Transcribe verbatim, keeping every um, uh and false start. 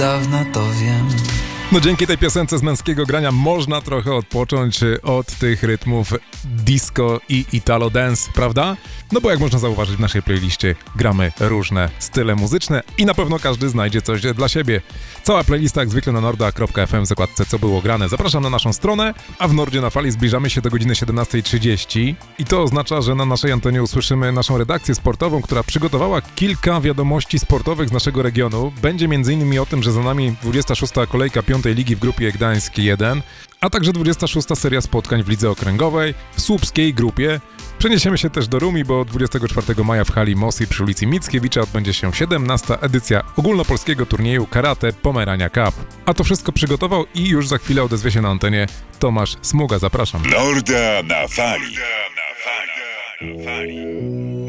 Dawno to wiem. No dzięki tej piosence z męskiego grania można trochę odpocząć od tych rytmów disco i italo dance, prawda? No bo jak można zauważyć, w naszej playliście gramy różne style muzyczne i na pewno każdy znajdzie coś dla siebie. Cała playlista jak zwykle na norda kropka f m w zakładce co było grane. Zapraszam na naszą stronę, a w Nordzie na Fali zbliżamy się do godziny siedemnasta trzydzieści i to oznacza, że na naszej antenie usłyszymy naszą redakcję sportową, która przygotowała kilka wiadomości sportowych z naszego regionu. Będzie m.in. o tym, że za nami dwudziesta szósta kolejka piątej ligi w grupie Gdańsk jeden, a także dwudziesta szósta seria spotkań w lidze okręgowej w słupskiej grupie. Przeniesiemy się też do Rumi, bo dwudziestego czwartego maja w hali Mosi przy ulicy Mickiewicza odbędzie się siedemnasta edycja ogólnopolskiego turnieju Karate Pomerania Cup. A to wszystko przygotował i już za chwilę odezwie się na antenie Tomasz Smuga. Zapraszam. Norda na Fali. Norda na Fali.